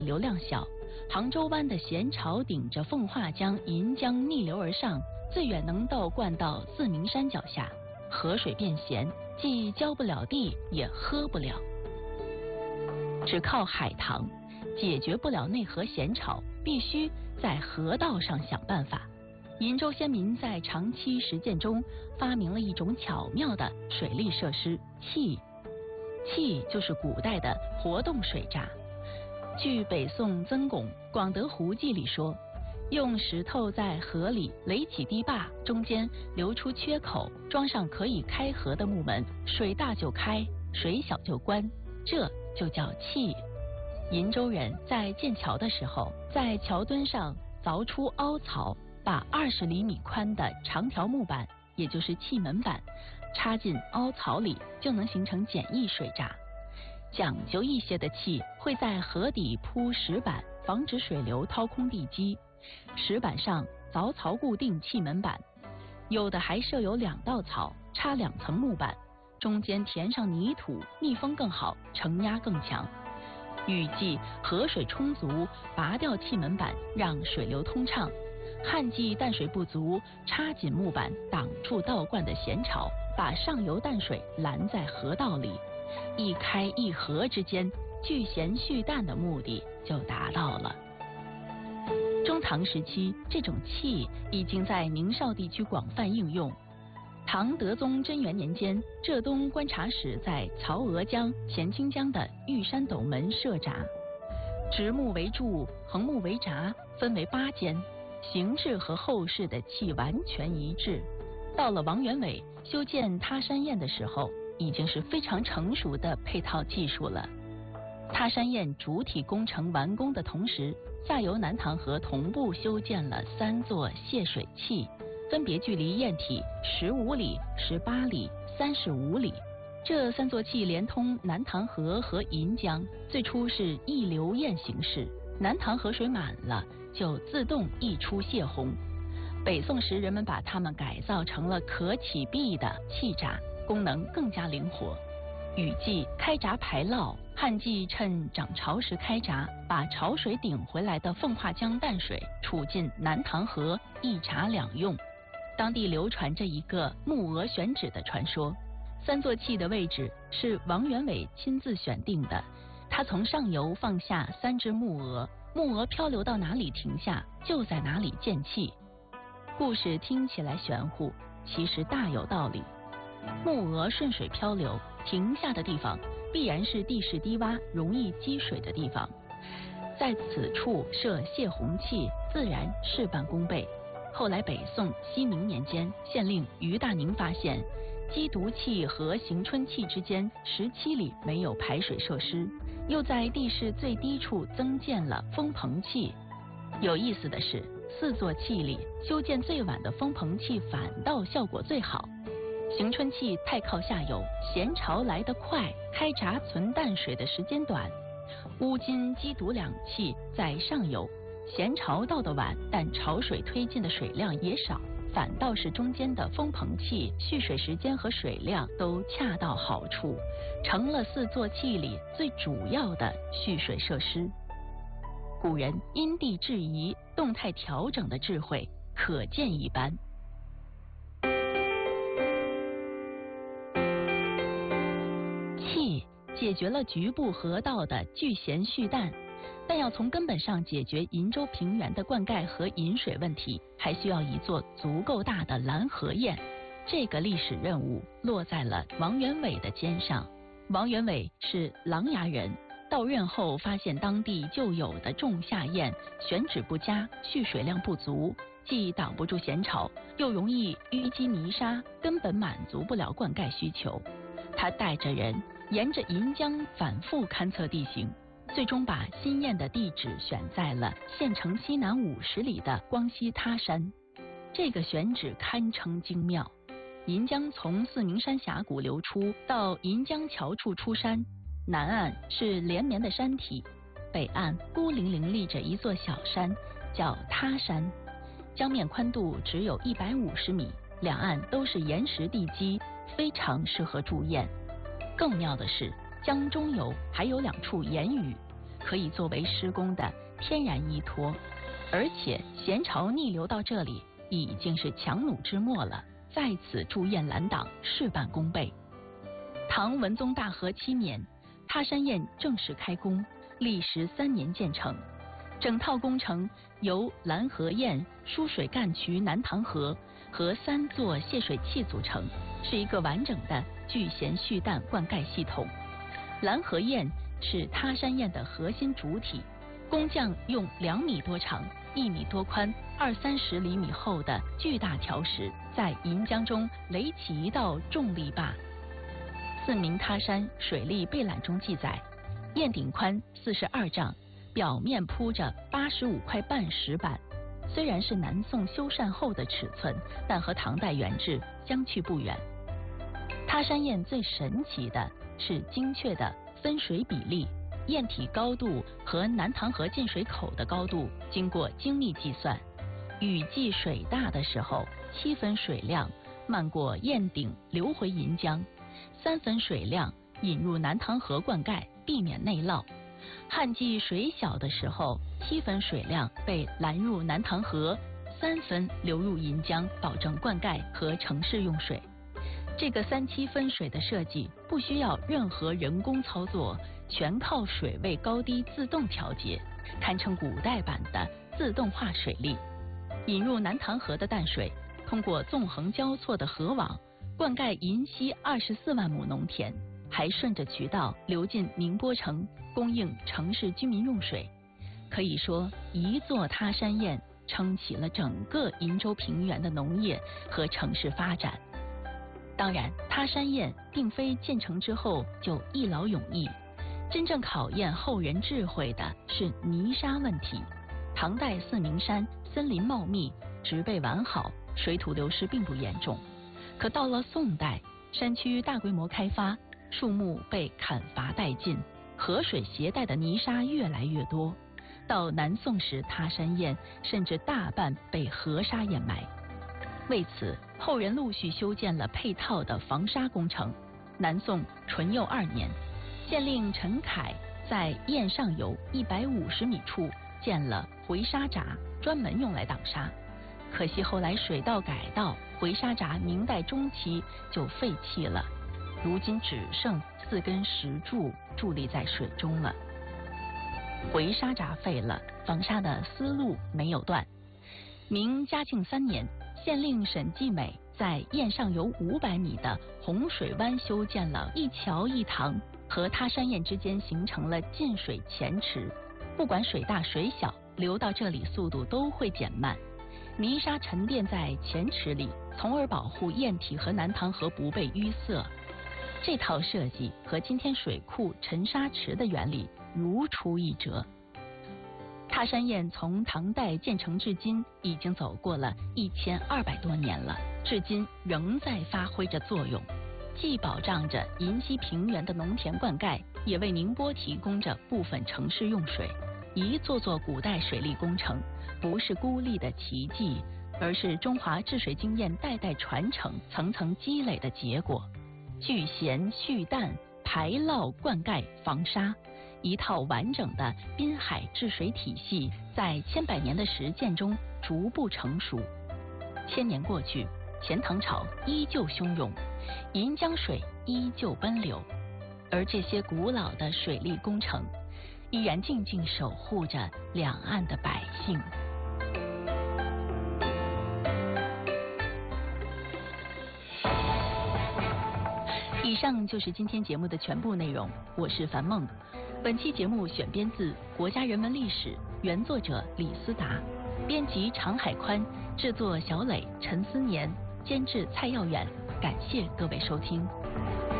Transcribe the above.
流量小，杭州湾的咸潮顶着奉化江、银江逆流而上，最远能倒灌到四明山脚下，河水变咸，既浇不了地，也喝不了。只靠海棠解决不了内河咸潮，必须在河道上想办法。鄞州先民在长期实践中发明了一种巧妙的水利设施——气。气就是古代的活动水闸。据北宋曾巩《广德湖记》里说，用石头在河里垒起堤坝，中间留出缺口，装上可以开河的木门，水大就开，水小就关，这就叫气。鄞州人在建桥的时候，在桥墩上凿出凹槽，把20厘米宽的长条木板，也就是气门板，插进凹槽里，就能形成简易水闸。讲究一些的气会在河底铺石板，防止水流掏空地基，石板上凿槽固定气门板，有的还设有2道槽，插2层木板，中间填上泥土，密封更好，承压更强。雨季河水充足，拔掉气门板，让水流通畅；旱季淡水不足，插紧木板，挡住倒灌的咸潮，把上游淡水拦在河道里。一开一合之间，聚咸蓄淡的目的就达到了。中唐时期，这种气已经在宁绍地区广泛应用。唐德宗贞元年间，浙东观察使在曹娥江、咸清江的玉山斗门设闸，直木为柱，横木为闸，分为8间，形制和后世的气完全一致。到了王元伟修建他山堰的时候，已经是非常成熟的配套技术了。他山堰主体工程完工的同时，下游南塘河同步修建了3座泄水器，分别距离堰体15里、18里、35里。这3座器连通南塘河和银江，最初是溢流堰形式，南塘河水满了就自动溢出泄洪。北宋时，人们把它们改造成了可起闭的气闸，功能更加灵活。雨季开闸排涝，旱季趁涨潮时开闸，把潮水顶回来的奉化江淡水储进南塘河，一闸两用。当地流传着一个木鹅选址的传说，3座器的位置是王元伟亲自选定的。他从上游放下3只木鹅，木鹅漂流到哪里停下，就在哪里建器。故事听起来玄乎，其实大有道理。木鹅顺水漂流，停下的地方必然是地势低洼、容易积水的地方，在此处设泄洪器，自然事半功倍。后来北宋熙宁年间，县令于大宁发现积毒器和行春器之间17里没有排水设施，又在地势最低处增建了风棚器。有意思的是，4座器里修建最晚的风棚器反倒效果最好。行春器太靠下游，咸潮来得快，开闸存淡水的时间短；乌金、积毒2器在上游，咸潮到得晚，但潮水推进的水量也少，反倒是中间的风棚器蓄水时间和水量都恰到好处，成了4座器里最主要的蓄水设施。古人因地制宜、动态调整的智慧可见一斑。气解决了局部河道的聚咸蓄淡，但要从根本上解决鄞州平原的灌溉和饮水问题，还需要一座足够大的拦河堰。这个历史任务落在了王元伟的肩上。王元伟是琅琊人，到任后发现当地旧有的仲夏堰选址不佳，蓄水量不足，既挡不住咸潮，又容易淤积泥沙，根本满足不了灌溉需求。他带着人沿着银江反复勘测地形，最终把新堰的地址选在了县城西南50里的光西他山。这个选址堪称精妙。银江从四明山峡谷流出，到银江桥处出山，南岸是连绵的山体，北岸孤零零立着一座小山，叫他山。江面宽度只有150米，两岸都是岩石地基，非常适合筑堰。更妙的是，江中游还有2处岩屿， 可以作为施工的天然依托，而且咸潮逆流到这里已经是强弩之末了，在此筑堰拦挡，事半功倍。唐文宗大和7年，他山堰正式开工，历时3年建成。整套工程由拦河堰、输水干渠南塘河和3座泄水器组成，是一个完整的聚咸蓄淡灌溉系统。拦河堰是他山堰的核心主体，工匠用2米多长、1米多宽、20-30厘米厚的巨大条石，在银江中垒起一道重力坝。四明他山水利备览中记载，堰顶宽42丈，表面铺着85块半石板。虽然是南宋修缮后的尺寸，但和唐代原制相去不远。他山堰最神奇的是精确的分水比例，堰体高度和南塘河进水口的高度经过精密计算。雨季水大的时候，7分水量漫过堰顶流回银江，3分水量引入南塘河灌溉，避免内涝。旱季水小的时候，7分水量被拦入南塘河，3分流入银江，保证灌溉和城市用水。这个3-7分水的设计不需要任何人工操作，全靠水位高低自动调节，堪称古代版的自动化水利。引入南塘河的淡水通过纵横交错的河网灌溉银溪24万亩农田，还顺着渠道流进宁波城，供应城市居民用水。可以说，一座他山堰撑起了整个银州平原的农业和城市发展。当然，他山堰并非建成之后就一劳永逸，真正考验后人智慧的是泥沙问题。唐代四明山森林茂密，植被完好，水土流失并不严重。可到了宋代，山区大规模开发，树木被砍伐殆尽，河水携带的泥沙越来越多。到南宋时，他山堰甚至大半被河沙掩埋。为此，后人陆续修建了配套的防沙工程。南宋淳佑2年，县令陈凯在堰上游150米处建了回沙闸，专门用来挡沙。可惜后来水道改道，回沙闸明代中期就废弃了，如今只剩4根石柱伫立在水中了。回沙闸废了，防沙的思路没有断。明嘉庆3年，县令沈继美在堰上游500米的洪水湾修建了一桥一塘，和他山堰之间形成了进水前池。不管水大水小，流到这里速度都会减慢。泥沙沉淀在前池里，从而保护堰体和南塘河不被淤塞。这套设计和今天水库沉沙池的原理如出一辙。他山堰从唐代建成至今，已经走过了1200多年了，至今仍在发挥着作用，既保障着银溪平原的农田灌溉，也为宁波提供着部分城市用水。一座座古代水利工程，不是孤立的奇迹，而是中华治水经验代代传承、层层积累的结果。聚咸蓄淡、排涝灌溉防沙，一套完整的滨海治水体系，在千百年的实践中逐步成熟。1000年过去，钱塘潮依旧汹涌，银江水依旧奔流，而这些古老的水利工程依然静静守护着两岸的百姓。以上就是今天节目的全部内容，我是樊梦。本期节目选编自《国家人文历史》，原作者李思达，编辑常海宽，制作小磊、陈思年，监制蔡耀远。感谢各位收听。